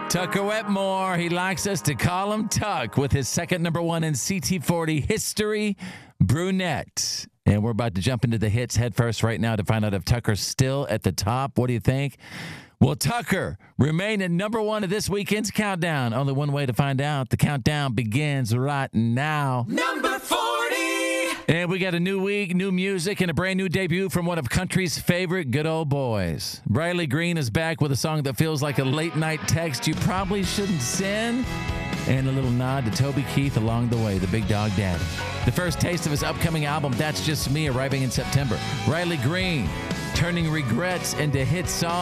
Tucker Wetmore, he likes us to call him Tuck, with his second number one in CT40 history, Brunette. And we're about to jump into the hits head first right now to find out if Tucker's still at the top. What do you think? Will Tucker remain at number one of this weekend's countdown? Only one way to find out. The countdown begins right now. Number 40! And we got a new week, new music, and a brand new debut from one of country's favorite good old boys. Riley Green is back with a song that feels like a late-night text you probably shouldn't send, and a little nod to Toby Keith along the way, the Big Dog Daddy. The first taste of his upcoming album, That's Just Me, arriving in September. Riley Green, turning regrets into hit songs.